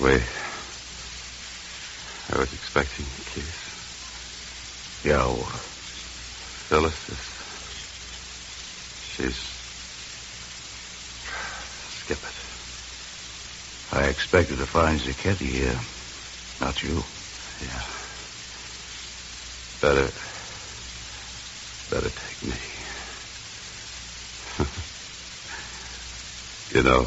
Wait. I was expecting you, Keith. Yeah, Walter. Phyllis is... She's... Skip it. I expected to find Zucchetti here. Not you. Yeah. Better take me. You know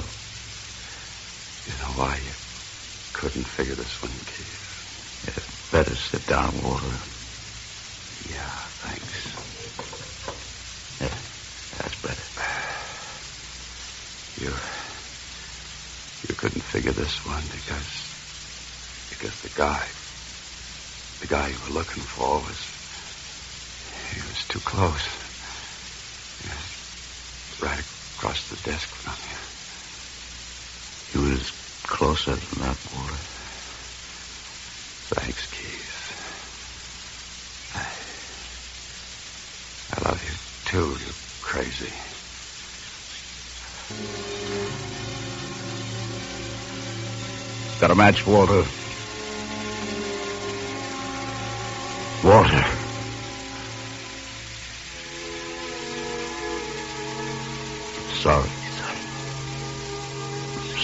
why you couldn't figure this one, Keith? Yeah, better sit down, Walter. Yeah, thanks. Yeah, that's better. You couldn't figure this one because the guy you were looking for he was too close. He was right across the desk from you. He was closer than that, Walter. Thanks, Keith. I love you too, you crazy. Got a match, Walter? Walter. Sorry.